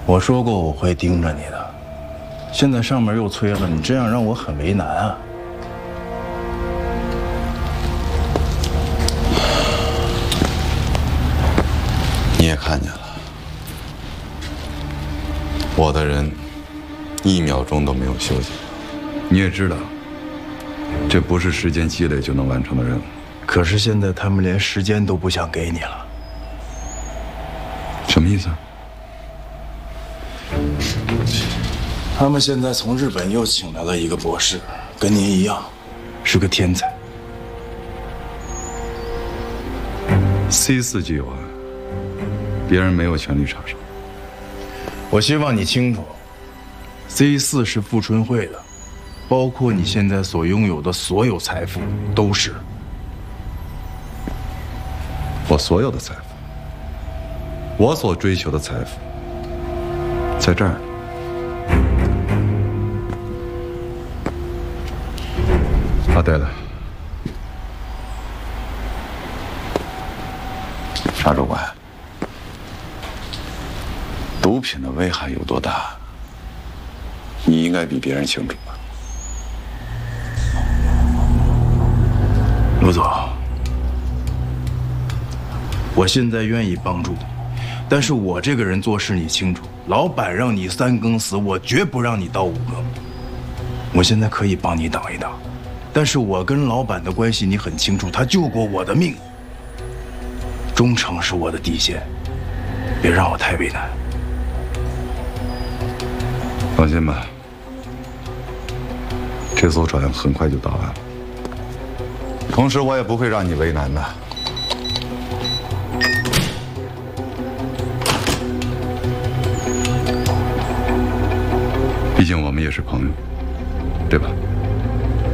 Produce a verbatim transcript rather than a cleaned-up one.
我说过我会盯着你的，现在上面又催了，你这样让我很为难啊。 你也看见了，我的人一秒钟都没有休息。 你也知道，这不是时间积累就能完成的任务。 可是现在他们连时间都不想给你了。 什么意思啊？ 他们现在从日本又请来了一个博士，跟您一样，是个天才。 C 四计划，别人没有权利插手。 我希望你清楚 ，C 四是富春会的，包括你现在所拥有的所有财富都是。 我所有的财富，我所追求的财富，在这儿。啊，对了，沙主管，毒品的危害有多大，你应该比别人清楚吧？ 陆总，我现在愿意帮助你，但是我这个人做事你清楚，老板让你三更死，我绝不让你到五更。我现在可以帮你挡一挡。但是我跟老板的关系你很清楚，他救过我的命，忠诚是我的底线，别让我太为难。 放心吧，这艘船很快就到岸了，同时我也不会让你为难的。毕竟我们也是朋友，对吧？